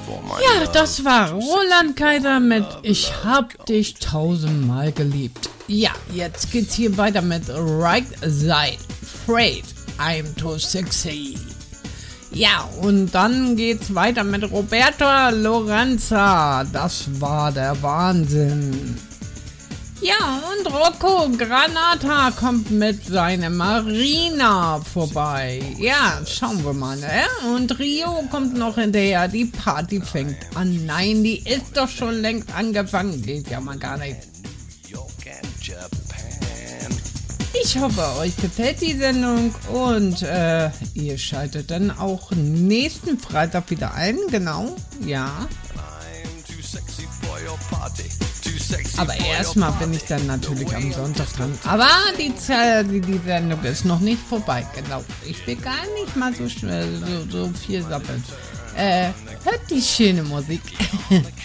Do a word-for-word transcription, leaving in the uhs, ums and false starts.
Ja, das war Roland Kaiser mit Ich hab dich tausendmal geliebt. Ja, jetzt geht's hier weiter mit Right Side, Afraid, I'm Too Sexy. Ja, und dann geht's weiter mit Roberto Lorenza. Das war der Wahnsinn. Ja, und Rocco Granata kommt mit seiner Marina vorbei. Ja, schauen wir mal, ne? Und Rio kommt noch hinterher. Die Party fängt an. Nein, die ist doch schon längst angefangen. Geht ja mal gar nicht. Ich hoffe, euch gefällt die Sendung und äh, ihr schaltet dann auch nächsten Freitag wieder ein, genau, ja. Aber erstmal bin ich dann natürlich am Sonntag dran. Aber die, die, die Sendung ist noch nicht vorbei, genau. Ich will gar nicht mal so schnell so, so viel sappeln. Äh, hört die schöne Musik.